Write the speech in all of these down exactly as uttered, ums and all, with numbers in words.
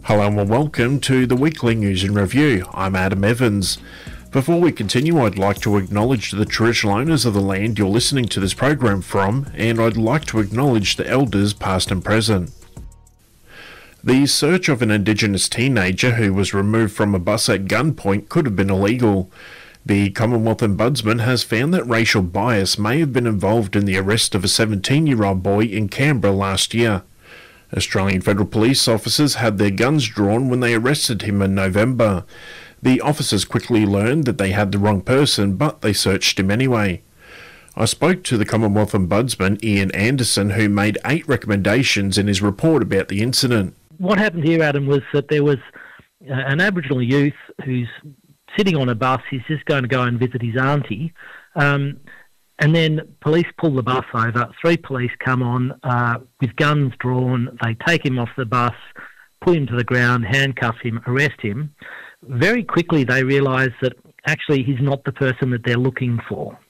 Hello and welcome to the Weekly News and Review. I'm Adam Evans. Before we continue, I'd like to acknowledge the traditional owners of the land you're listening to this program from, and I'd like to acknowledge the elders past and present. The search of an Indigenous teenager who was removed from a bus at gunpoint could have been illegal. The Commonwealth Ombudsman has found that racial bias may have been involved in the arrest of a seventeen-year-old boy in Canberra last year. Australian Federal Police officers had their guns drawn when they arrested him in November. The officers quickly learned that they had the wrong person, but they searched him anyway. I spoke to the Commonwealth Ombudsman, Ian Anderson, who made eight recommendations in his report about the incident. What happened here, Adam, was that there was uh, an Aboriginal youth who's sitting on a bus. He's just going to go and visit his auntie. Um, and then police pull the bus over. Three police come on uh, with guns drawn. They take him off the bus, pull him to the ground, handcuff him, arrest him. Very quickly they realise that actually he's not the person that they're looking for.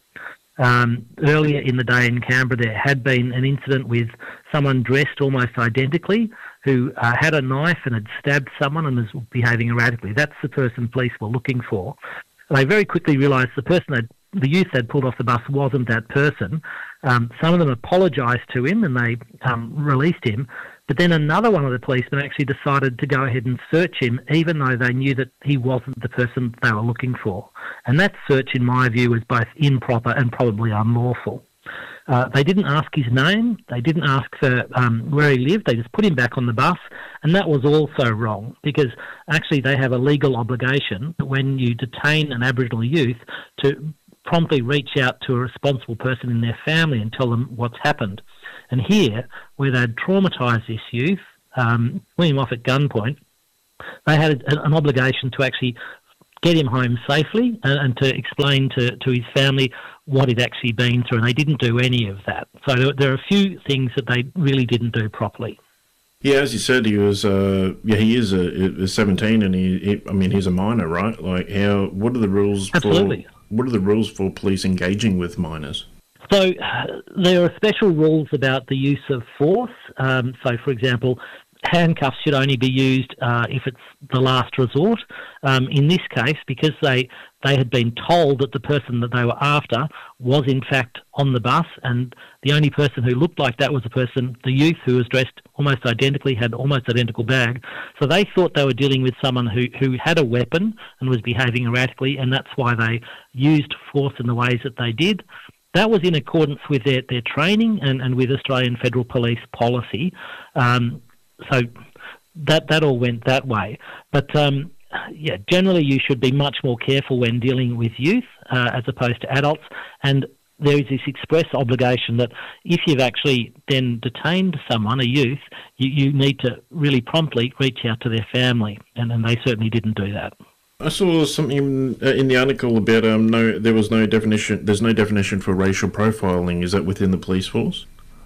Um, earlier in the day in Canberra there had been an incident with someone dressed almost identically who uh, had a knife and had stabbed someone and was behaving erratically. That's the person police were looking for. They very quickly realised the person that the youth they'd pulled off the bus wasn't that person. Um, some of them apologised to him and they um, released him. But then another one of the policemen actually decided to go ahead and search him, even though they knew that he wasn't the person they were looking for. And that search, in my view, was both improper and probably unlawful. Uh, they didn't ask his name. They didn't ask for um, where he lived. They just put him back on the bus. And that was also wrong because actually they have a legal obligation when you detain an Aboriginal youth to promptly reach out to a responsible person in their family and tell them what's happened. And here, where they'd traumatised this youth, um, pulling him off at gunpoint, they had a, an obligation to actually get him home safely and, and to explain to, to his family what he'd actually been through, and they didn't do any of that. So there, there are a few things that they really didn't do properly. Yeah, as you said, he was. Uh, yeah, he is a, a seventeen, and he, he. I mean, he's a minor, right? Like, how? What are the rules? Absolutely. For, what are the rules for police engaging with minors? So uh, there are special rules about the use of force. Um, so, for example, handcuffs should only be used uh, if it's the last resort. Um, in this case, because they they had been told that the person that they were after was in fact on the bus, and the only person who looked like that was a person, the youth, who was dressed almost identically, had almost identical bag. So they thought they were dealing with someone who, who had a weapon and was behaving erratically, and that's why they used force in the ways that they did. That was in accordance with their, their training and, and with Australian Federal Police policy. Um, so that that all went that way. But um, yeah, generally you should be much more careful when dealing with youth uh, as opposed to adults. And there is this express obligation that if you've actually then detained someone, a youth, you, you need to really promptly reach out to their family. And, and they certainly didn't do that. I saw something in the article about um no there was no definition there's no definition for racial profiling. Is that within the police force?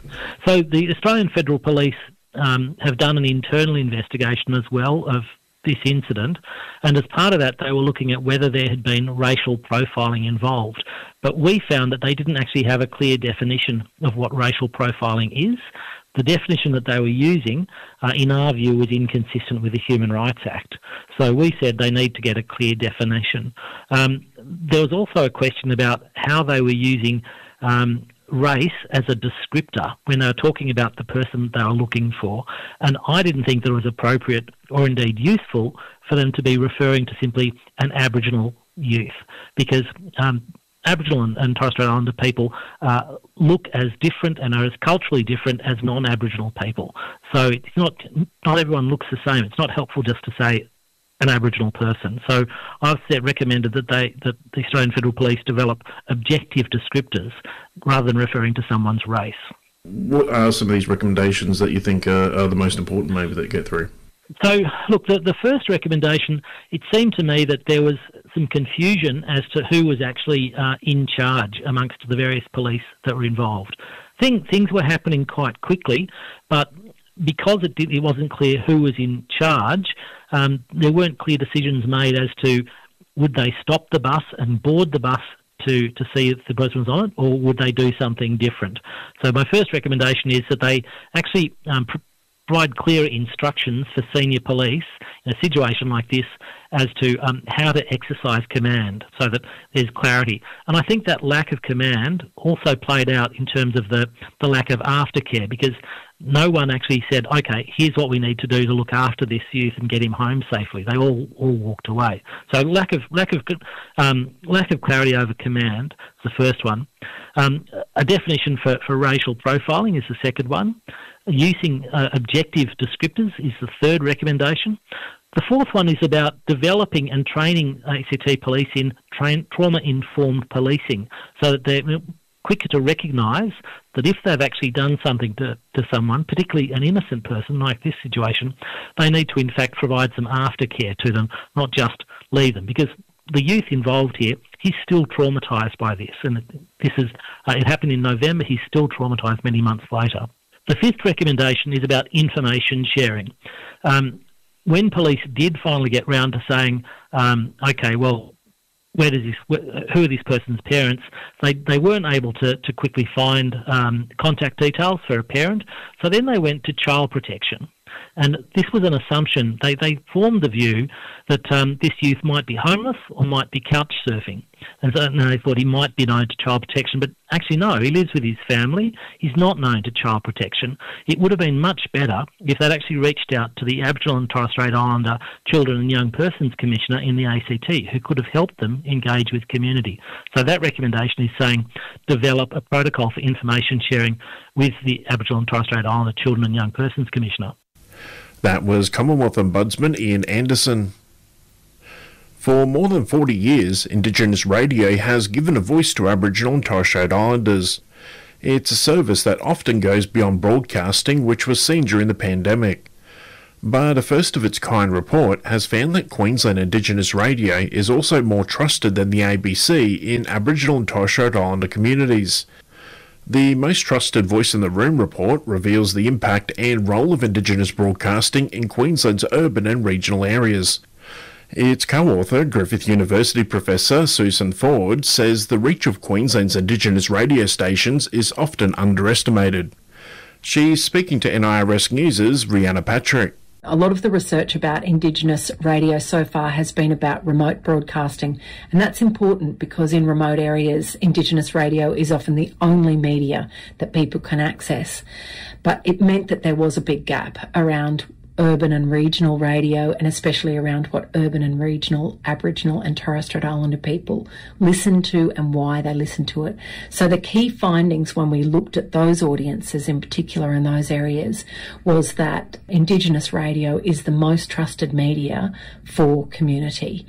So the Australian Federal Police um, have done an internal investigation as well of this incident, and as part of that they were looking at whether there had been racial profiling involved. But we found that they didn't actually have a clear definition of what racial profiling is. The definition that they were using, uh, in our view, was inconsistent with the Human Rights Act. So we said they need to get a clear definition. Um, there was also a question about how they were using um, race as a descriptor when they were talking about the person they were looking for. And I didn't think that it was appropriate or indeed useful for them to be referring to simply an Aboriginal youth, because um, Aboriginal and, and Torres Strait Islander people uh, look as different and are as culturally different as non-Aboriginal people. So it's not not everyone looks the same. It's not helpful just to say an Aboriginal person. So I've said, recommended that they that the Australian Federal Police develop objective descriptors rather than referring to someone's race. What are some of these recommendations that you think are, are the most important, maybe, that get through? So, look, the, the first recommendation, it seemed to me that there was some confusion as to who was actually uh, in charge amongst the various police that were involved. Thing, things were happening quite quickly, but because it, did, it wasn't clear who was in charge, um, there weren't clear decisions made as to would they stop the bus and board the bus to, to see if the person was on it, or would they do something different? So my first recommendation is that they actually um, pr- provide clearer instructions for senior police in a situation like this as to um, how to exercise command so that there's clarity. And I think that lack of command also played out in terms of the, the lack of aftercare, because no one actually said, OK, here's what we need to do to look after this youth and get him home safely. They all, all walked away. So lack of lack of um, lack of clarity over command is the first one. Um, a definition for, for racial profiling is the second one. Using uh, objective descriptors is the third recommendation. The fourth one is about developing and training A C T police in train, trauma-informed policing, so that they're quicker to recognise that if they've actually done something to, to someone, particularly an innocent person like this situation, they need to in fact provide some aftercare to them, not just leave them. Because the youth involved here, he's still traumatised by this. And this is uh, it happened in November, he's still traumatised many months later. The fifth recommendation is about information sharing. Um, when police did finally get round to saying, um, OK, well, where does this, who are this person's parents, they, they weren't able to, to quickly find um, contact details for a parent, so then they went to child protection. And this was an assumption. They, they formed the view that um, this youth might be homeless or might be couch surfing. And so and they thought he might be known to child protection, but actually no, he lives with his family. He's not known to child protection. It would have been much better if they'd actually reached out to the Aboriginal and Torres Strait Islander Children and Young Persons Commissioner in the A C T, who could have helped them engage with community. So that recommendation is saying develop a protocol for information sharing with the Aboriginal and Torres Strait Islander Children and Young Persons Commissioner. That was Commonwealth Ombudsman Ian Anderson. For more than forty years, Indigenous radio has given a voice to Aboriginal and Torres Strait Islanders. It's a service that often goes beyond broadcasting, which was seen during the pandemic. But a first-of-its-kind report has found that Queensland Indigenous radio is also more trusted than the A B C in Aboriginal and Torres Strait Islander communities. The Most Trusted Voice in the Room report reveals the impact and role of Indigenous broadcasting in Queensland's urban and regional areas. Its co-author, Griffith University Professor Susan Ford, says the reach of Queensland's Indigenous radio stations is often underestimated. She's speaking to N I R S News' Rhianna Patrick. A lot of the research about Indigenous radio so far has been about remote broadcasting, and that's important because in remote areas, Indigenous radio is often the only media that people can access. But it meant that there was a big gap around urban and regional radio, and especially around what urban and regional Aboriginal and Torres Strait Islander people listen to and why they listen to it. So the key findings when we looked at those audiences in particular in those areas was that Indigenous radio is the most trusted media for community.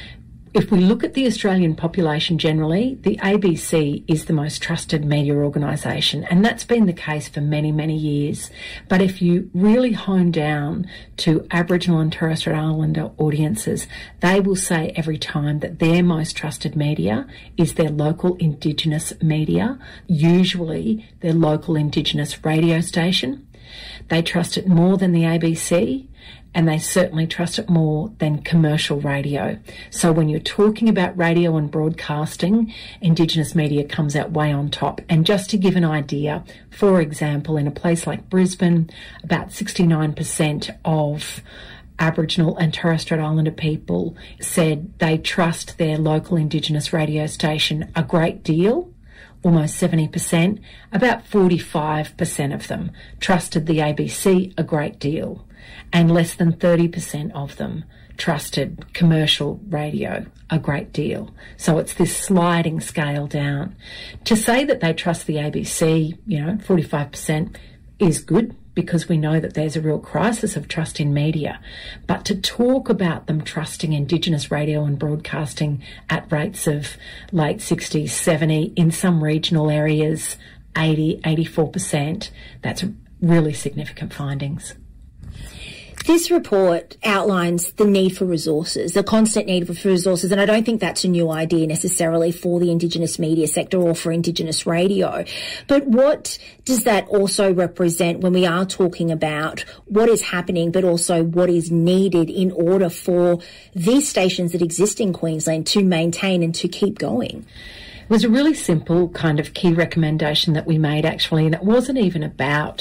If we look at the Australian population generally, the A B C is the most trusted media organisation, and that's been the case for many, many years. But if you really hone down to Aboriginal and Torres Strait Islander audiences, they will say every time that their most trusted media is their local Indigenous media, usually their local Indigenous radio station. They trust it more than the A B C, and they certainly trust it more than commercial radio. So when you're talking about radio and broadcasting, Indigenous media comes out way on top. And just to give an idea, for example, in a place like Brisbane, about sixty-nine percent of Aboriginal and Torres Strait Islander people said they trust their local Indigenous radio station a great deal. Almost seventy percent, about forty-five percent of them trusted the A B C a great deal, and less than thirty percent of them trusted commercial radio a great deal. So it's this sliding scale down. To say that they trust the A B C, you know, forty-five percent is good, because we know that there's a real crisis of trust in media. But to talk about them trusting Indigenous radio and broadcasting at rates of late sixties, seventy, in some regional areas, eighty, eighty-four percent, that's really significant findings. This report outlines the need for resources, the constant need for resources, and I don't think that's a new idea necessarily for the Indigenous media sector or for Indigenous radio. But what does that also represent when we are talking about what is happening, but also what is needed in order for these stations that exist in Queensland to maintain and to keep going? It was a really simple kind of key recommendation that we made, actually, and it wasn't even about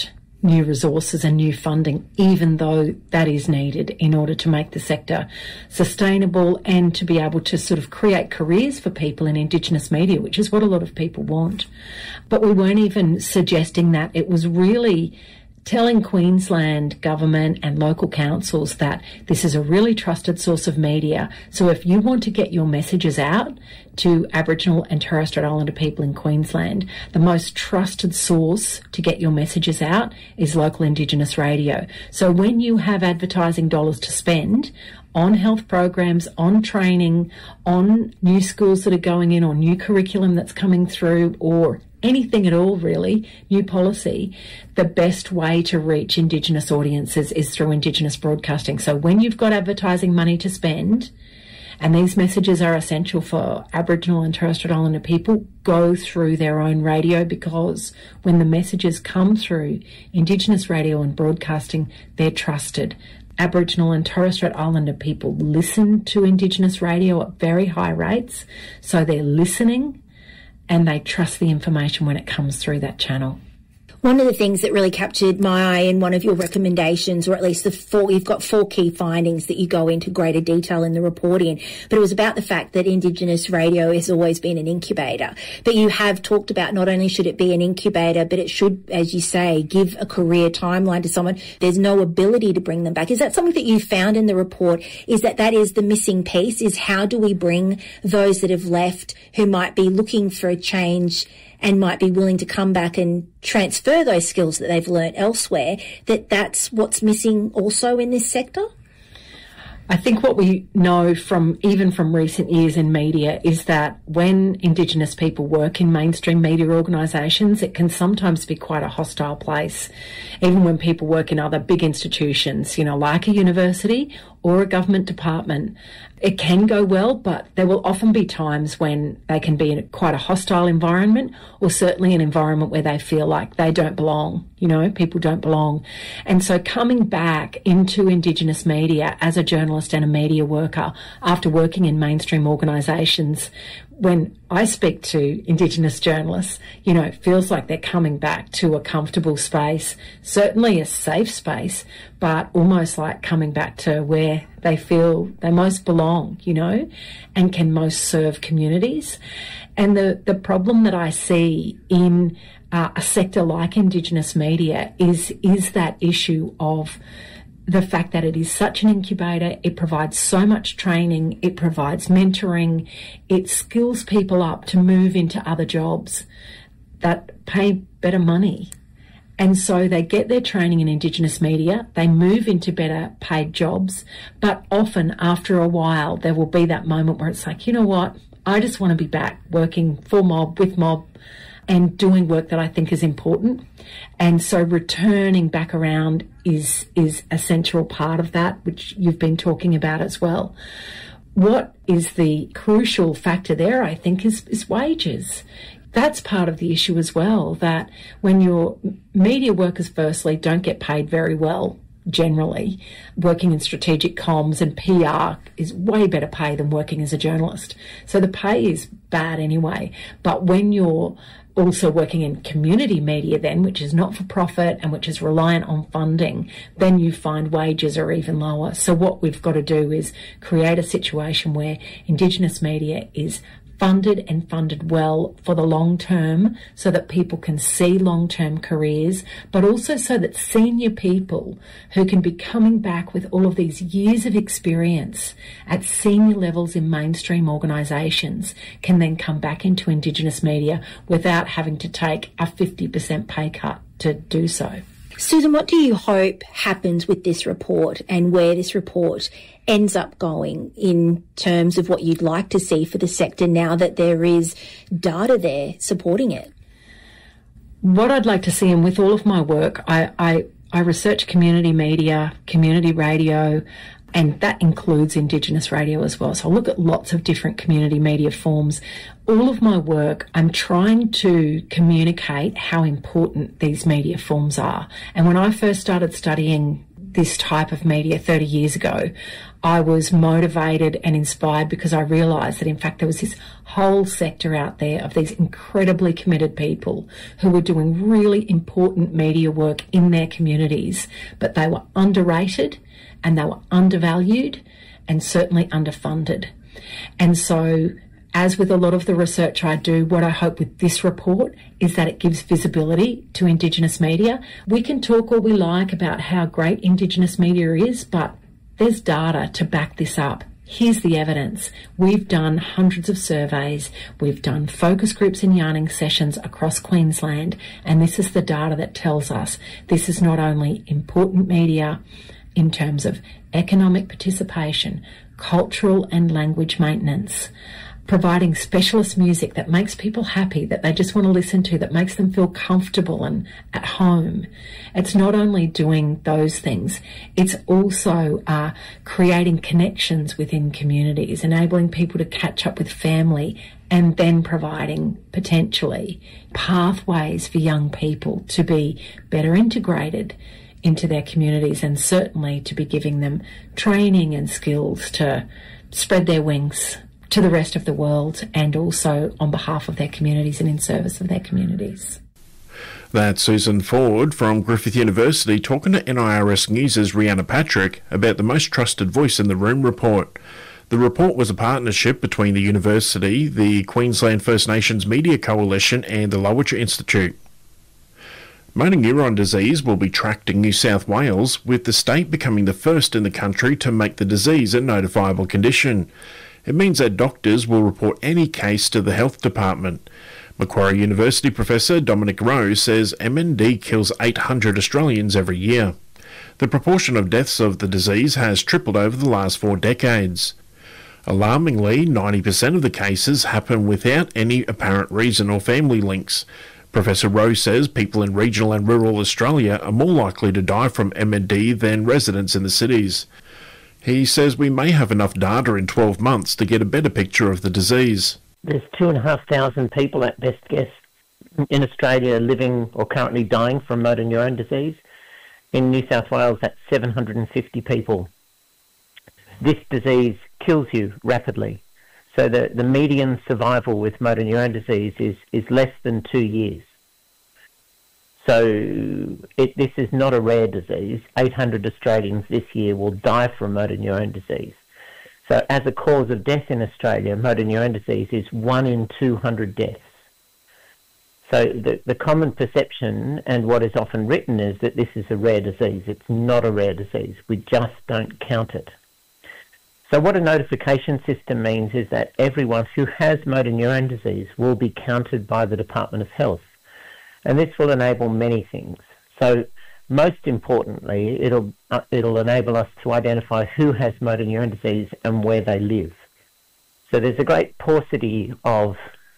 new resources and new funding, even though that is needed in order to make the sector sustainable and to be able to sort of create careers for people in Indigenous media, which is what a lot of people want. But we weren't even suggesting that. It was really telling Queensland government and local councils that this is a really trusted source of media. So if you want to get your messages out to Aboriginal and Torres Strait Islander people in Queensland, the most trusted source to get your messages out is local Indigenous radio. So when you have advertising dollars to spend on health programs, on training, on new schools that are going in, or new curriculum that's coming through, or anything at all really, new policy, the best way to reach Indigenous audiences is through Indigenous broadcasting. So when you've got advertising money to spend, and these messages are essential for Aboriginal and Torres Strait Islander people, go through their own radio, because when the messages come through Indigenous radio and broadcasting, they're trusted. Aboriginal and Torres Strait Islander people listen to Indigenous radio at very high rates, so they're listening and they trust the information when it comes through that channel. One of the things that really captured my eye in one of your recommendations, or at least the four, you've got four key findings that you go into greater detail in the reporting, but it was about the fact that Indigenous radio has always been an incubator. But you have talked about not only should it be an incubator, but it should, as you say, give a career timeline to someone. There's no ability to bring them back. Is that something that you found in the report? Is that that is the missing piece, is how do we bring those that have left who might be looking for a change and might be willing to come back and transfer those skills that they've learnt elsewhere, that that's what's missing also in this sector? I think what we know from even from recent years in media is that when Indigenous people work in mainstream media organisations, it can sometimes be quite a hostile place. Even when people work in other big institutions, you know, like a university or a government department, it can go well, but there will often be times when they can be in quite a hostile environment, or certainly an environment where they feel like they don't belong, you know, people don't belong. And so coming back into Indigenous media as a journalist and a media worker after working in mainstream organisations, when I speak to Indigenous journalists, you know, it feels like they're coming back to a comfortable space, certainly a safe space, but almost like coming back to where they feel they most belong, you know, and can most serve communities. And the, the problem that I see in uh, a sector like Indigenous media is, is that issue of the fact that it is such an incubator. It provides so much training, it provides mentoring, it skills people up to move into other jobs that pay better money. And so they get their training in Indigenous media, they move into better paid jobs, but often after a while there will be that moment where it's like, you know what, I just want to be back working for Mob, with Mob, and doing work that I think is important. And so returning back around is is a central part of that, which you've been talking about as well. What is the crucial factor there, I think, is, is wages. That's part of the issue as well, that when your media workers firstly don't get paid very well generally, working in strategic comms and P R is way better pay than working as a journalist. So the pay is bad anyway. But when you're also working in community media then, which is not for profit and which is reliant on funding, then you find wages are even lower. So what we've got to do is create a situation where Indigenous media is funded and funded well for the long term, so that people can see long-term careers, but also so that senior people who can be coming back with all of these years of experience at senior levels in mainstream organisations can then come back into Indigenous media without having to take a fifty percent pay cut to do so. Susan, what do you hope happens with this report and where this report ends up going in terms of what you'd like to see for the sector now that there is data there supporting it? What I'd like to see, and with all of my work, I, I, I research community media, community radio, and that includes Indigenous radio as well. So I look at lots of different community media forms. All of my work, I'm trying to communicate how important these media forms are. And when I first started studying this type of media thirty years ago, I was motivated and inspired because I realised that in fact there was this whole sector out there of these incredibly committed people who were doing really important media work in their communities, but they were underrated and they were undervalued and certainly underfunded. And so, as with a lot of the research I do, what I hope with this report is that it gives visibility to Indigenous media. We can talk all we like about how great Indigenous media is, but there's data to back this up. Here's the evidence. We've done hundreds of surveys. We've done focus groups and yarning sessions across Queensland, and this is the data that tells us this is not only important media in terms of economic participation, cultural and language maintenance, providing specialist music that makes people happy, that they just want to listen to, that makes them feel comfortable and at home. It's not only doing those things, it's also uh, creating connections within communities, enabling people to catch up with family, and then providing potentially pathways for young people to be better integrated into their communities, and certainly to be giving them training and skills to spread their wings to the rest of the world, and also on behalf of their communities and in service of their communities. That's Susan Ford from Griffith University talking to N I R S News' Rhianna Patrick about the Most Trusted Voice in the Room report. The report was a partnership between the university, the Queensland First Nations Media Coalition and the Lowitja Institute. Motor neuron disease will be tracked in New South Wales, with the state becoming the first in the country to make the disease a notifiable condition. It means that doctors will report any case to the health department. Macquarie University professor Dominic Rowe says M N D kills eight hundred Australians every year. The proportion of deaths of the disease has tripled over the last four decades. Alarmingly, ninety percent of the cases happen without any apparent reason or family links. Professor Rowe says people in regional and rural Australia are more likely to die from M N D than residents in the cities. He says we may have enough data in twelve months to get a better picture of the disease. There's two and a half thousand people at best guess in Australia living or currently dying from motor neuron disease. In New South Wales, that's seven hundred fifty people. This disease kills you rapidly. So the, the median survival with motor neuron disease is, is less than two years. So it, this is not a rare disease. eight hundred Australians this year will die from motor neuron disease. So as a cause of death in Australia, motor neuron disease is one in two hundred deaths. So the, the common perception and what is often written is that this is a rare disease. It's not a rare disease. We just don't count it. So what a notification system means is that everyone who has motor neuron disease will be counted by the Department of Health. And this will enable many things. So most importantly, it'll, uh, it'll enable us to identify who has motor neuron disease and where they live. So there's a great paucity of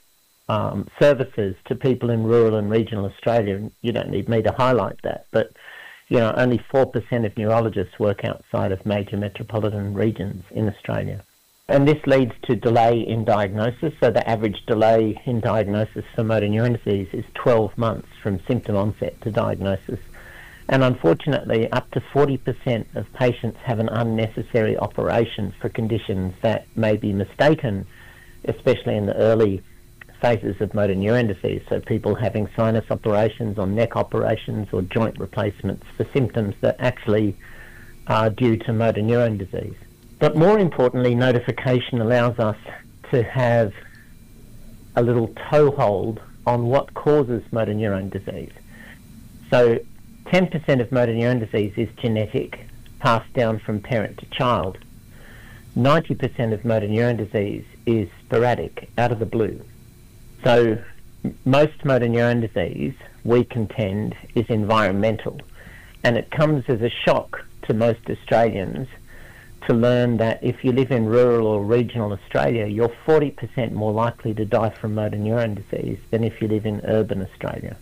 um, services to people in rural and regional Australia. You don't need me to highlight that, but you know, only four percent of neurologists work outside of major metropolitan regions in Australia. And this leads to delay in diagnosis. So the average delay in diagnosis for motor neuron disease is twelve months from symptom onset to diagnosis. And unfortunately, up to forty percent of patients have an unnecessary operation for conditions that may be mistaken, especially in the early phases of motor neuron disease. So people having sinus operations or neck operations or joint replacements for symptoms that actually are due to motor neuron disease. But more importantly, notification allows us to have a little toehold on what causes motor neuron disease. So ten percent of motor neuron disease is genetic, passed down from parent to child. ninety percent of motor neuron disease is sporadic, out of the blue. So most motor neuron disease, we contend, is environmental. And it comes as a shock to most Australians to learn that if you live in rural or regional Australia, you're forty percent more likely to die from motor neuron disease than if you live in urban Australia.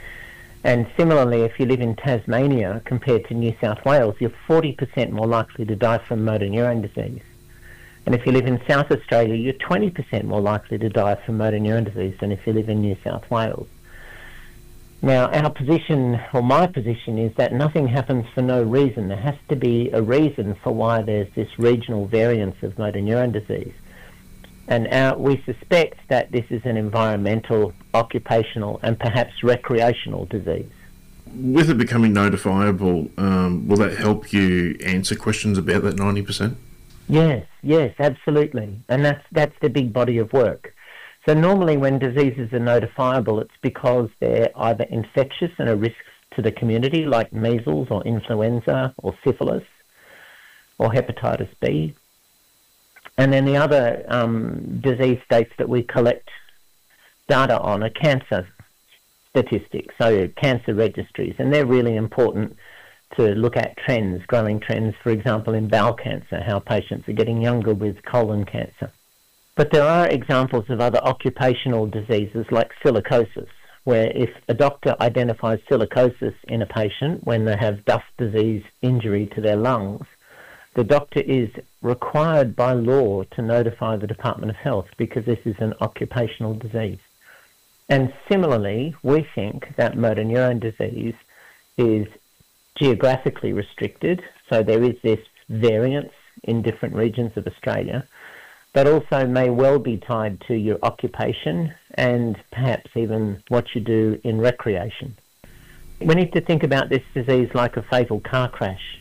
And similarly, if you live in Tasmania compared to New South Wales, you're forty percent more likely to die from motor neuron disease. And if you live in South Australia, you're twenty percent more likely to die from motor neuron disease than if you live in New South Wales. Now, our position, or my position, is that nothing happens for no reason. There has to be a reason for why there's this regional variance of motor neuron disease. And our, we suspect that this is an environmental, occupational, and perhaps recreational disease. With it becoming notifiable, um, will that help you answer questions about that ninety percent? Yes, yes, absolutely. And that's that's the big body of work. So normally when diseases are notifiable, it's because they're either infectious and a risk to the community, like measles or influenza or syphilis or hepatitis B. And then the other um, disease states that we collect data on are cancer statistics, so cancer registries, and they're really important to look at trends, growing trends, for example, in bowel cancer, how patients are getting younger with colon cancer. But there are examples of other occupational diseases like silicosis, where if a doctor identifies silicosis in a patient when they have dust disease injury to their lungs, the doctor is required by law to notify the Department of Health because this is an occupational disease. And similarly, we think that motor neuron disease is geographically restricted, so there is this variance in different regions of Australia, but also may well be tied to your occupation and perhaps even what you do in recreation. We need to think about this disease like a fatal car crash.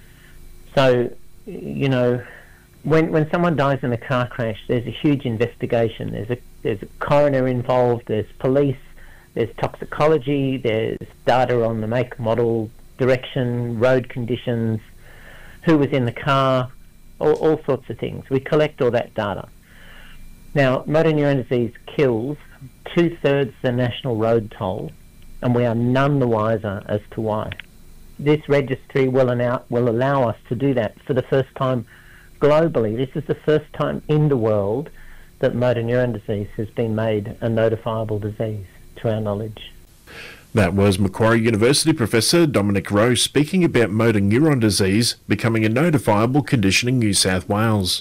So, you know, when when someone dies in a car crash, there's a huge investigation. There's a there's a coroner involved, there's police, there's toxicology, there's data on the make, model, direction, road conditions, who was in the car, all, all sorts of things. We collect all that data. Now, motor neuron disease kills two-thirds the national road toll, and we are none the wiser as to why. This registry will allow, will allow us to do that for the first time globally. This is the first time in the world that motor neuron disease has been made a notifiable disease, to our knowledge. That was Macquarie University Professor Dominic Rowe speaking about motor neuron disease becoming a notifiable condition in New South Wales.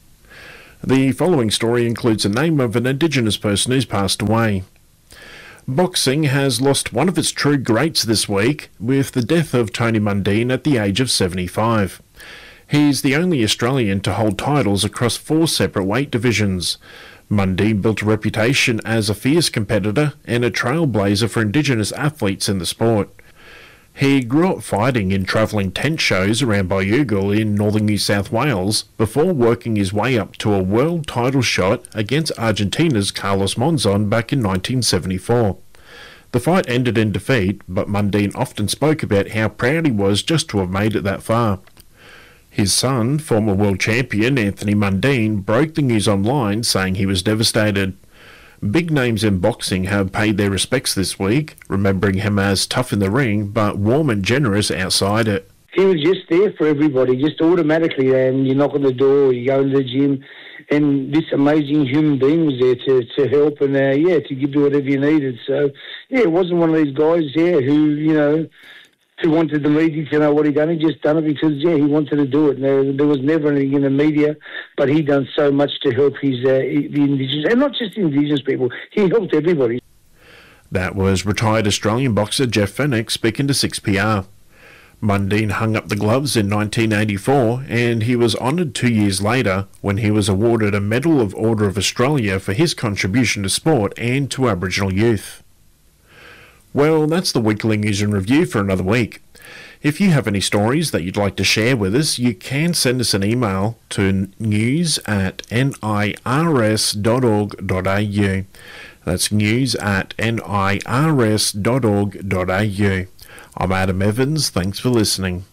The following story includes the name of an Indigenous person who's passed away. Boxing has lost one of its true greats this week with the death of Tony Mundine at the age of seventy-five. He's the only Australian to hold titles across four separate weight divisions. Mundine built a reputation as a fierce competitor and a trailblazer for Indigenous athletes in the sport. He grew up fighting in travelling tent shows around Bayugal in northern New South Wales before working his way up to a world title shot against Argentina's Carlos Monzon back in nineteen seventy-four. The fight ended in defeat, but Mundine often spoke about how proud he was just to have made it that far. His son, former world champion Anthony Mundine, broke the news online saying he was devastated. Big names in boxing have paid their respects this week, remembering him as tough in the ring but warm and generous outside it. He was just there for everybody, just automatically, and you knock on the door, you go to the gym, and this amazing human being was there to, to help and, uh, yeah, to give you whatever you needed. So, yeah, it wasn't one of these guys, yeah, who, you know, who wanted the media to know what he'd done. He just done it because, yeah, he wanted to do it. And there, there was never anything in the media, but he done so much to help his uh, the Indigenous, and not just Indigenous people, he helped everybody. That was retired Australian boxer Jeff Fenech speaking to six P R. Mundine hung up the gloves in nineteen eighty-four, and he was honoured two years later when he was awarded a Medal of Order of Australia for his contribution to sport and to Aboriginal youth. Well, that's the weekly news and review for another week. If you have any stories that you'd like to share with us, you can send us an email to news at nirs dot org dot a u. That's news at nirs dot org dot a u. I'm Adam Evans. Thanks for listening.